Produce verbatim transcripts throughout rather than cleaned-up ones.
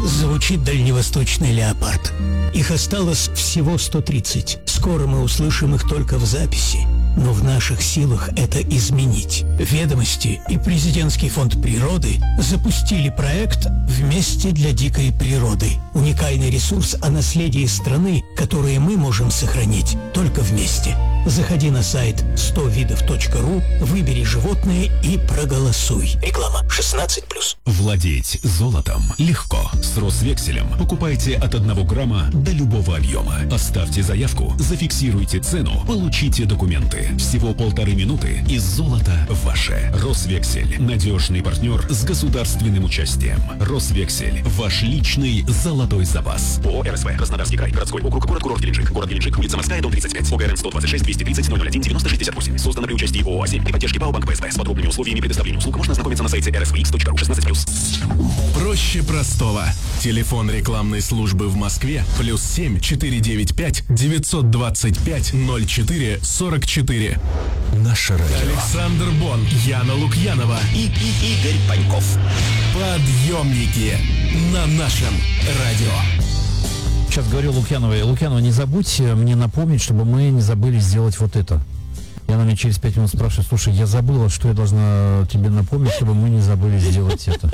звучит дальневосточный «Леопард». Их осталось всего сто тридцать. Скоро мы услышим их только в записи. Но в наших силах это изменить. «Ведомости» и Президентский фонд природы запустили проект «Вместе для дикой природы». Уникальный ресурс о наследии страны, которое мы можем сохранить только вместе. Заходи на сайт сто видов точка ру, выбери животное и проголосуй. Реклама шестнадцать плюс. Владеть золотом легко. С Росвекселем покупайте от одного грамма до любого объема. Оставьте заявку, зафиксируйте цену, получите документы. Всего полторы минуты и золото ваше. Росвексель – надежный партнер с государственным участием. Росвексель – ваш личный золотой запас. ООО «РСВ», Краснодарский край, городской округ, город-курорт Геленджик. Город Геленджик, улица Морская, дом тридцать пять. ОГРН сто двадцать шесть двести тридцать ноль ноль один девяносто шестьдесят восемь. Создано при участии ООО «Азим» при поддержке ПАО «Банк ПСБ». С подробными условиями предоставления услуг можно ознакомиться на сайте эр эс ви икс точка ру. шестнадцать плюс. Проще простого. Телефон рекламной службы в Москве плюс семь четыре девять пять девятьсот двадцать пять ноль четыре сорок четыре. Наше радио. Александр Бон, Яна Лукьянова и, и Игорь Паньков. Подъемники на нашем радио. Сейчас говорю Лукьяновой. Лукьянова, не забудь мне напомнить, чтобы мы не забыли сделать вот это. И она мне через пять минут спрашивает: слушай, я забыла, что я должна тебе напомнить, чтобы мы не забыли сделать это.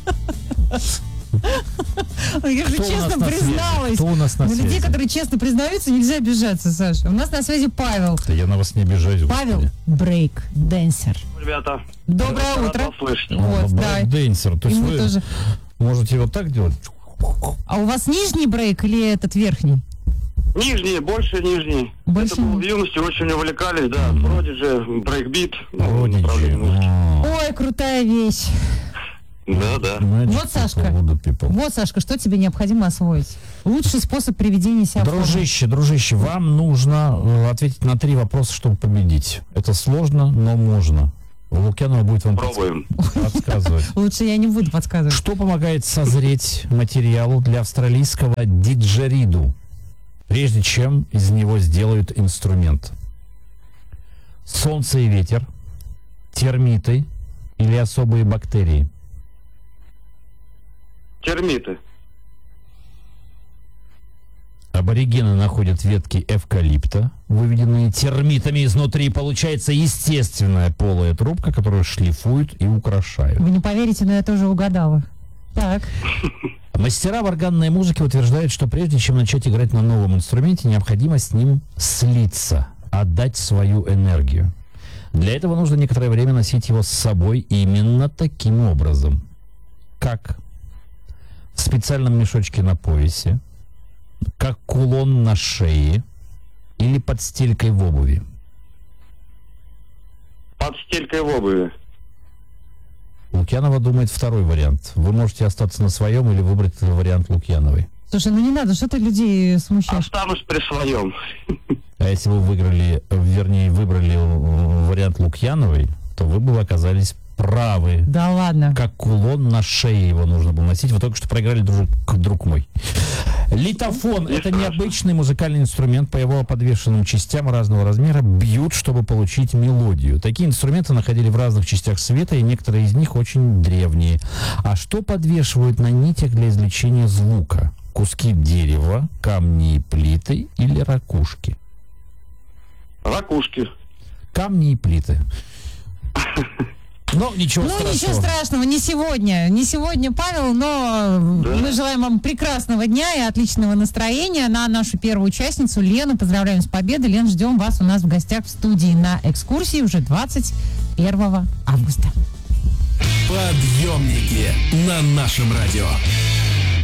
Я же честно призналась. Кто у нас на связи? На людей, которые честно признаются, нельзя обижаться, Саша. У нас на связи Павел. Да я на вас не обижаюсь. Павел брейк-дэнсер. Ребята. Доброе утро. Вот, да. Брейк-дэнсер. То есть вы тоже можете вот так делать? А у вас нижний брейк или этот верхний? Нижний, больше нижний. Больше? Это было в юности, очень увлекались, да. Продиджи, брейкбит. Продиджи. Ой, крутая вещь. Да, да. Вот, Сашка, вот, Сашка, что тебе необходимо освоить? Лучший способ приведения себя в форму. Дружище, дружище, вам нужно ответить на три вопроса, чтобы победить. Это сложно, но можно. Лукьянова будет вам Пробуем. подсказывать. Лучше я не буду подсказывать. Что помогает созреть материалу для австралийского диджериду, прежде чем из него сделают инструмент? Солнце и ветер, термиты или особые бактерии? Термиты. Аборигены находят ветки эвкалипта, выведенные термитами изнутри. Получается естественная полая трубка, которую шлифуют и украшают. Вы не поверите, но я тоже угадала. Так. Мастера в органной музыке утверждают, что прежде чем начать играть на новом инструменте, необходимо с ним слиться, отдать свою энергию. Для этого нужно некоторое время носить его с собой именно таким образом. Как? В специальном мешочке на поясе, как кулон на шее или под стелькой в обуви? Под стелькой в обуви. Лукьянова думает второй вариант. Вы можете остаться на своем или выбрать вариант Лукьяновой. Слушай, ну не надо, что ты людей смущаешь? Останусь при своем. А если вы выиграли, вернее, выбрали вариант Лукьяновой, то вы бы оказались правы. Да ладно. Как кулон на шее его нужно было носить. Вы только что проиграли, друг, друг мой. Литофон — это необычный музыкальный инструмент. По его подвешенным частям разного размера бьют, чтобы получить мелодию. Такие инструменты находили в разных частях света, и некоторые из них очень древние. А что подвешивают на нитях для извлечения звука? Куски дерева, камни и плиты или ракушки? Ракушки. Камни и плиты. Ну, ничего ну, страшного. ничего страшного, не сегодня. Не сегодня, Павел, но да. Мы желаем вам прекрасного дня и отличного настроения. На нашу первую участницу Лену поздравляем с победой. Лен, ждем вас у нас в гостях в студии на экскурсии уже двадцать первого августа. Подъемники на нашем радио.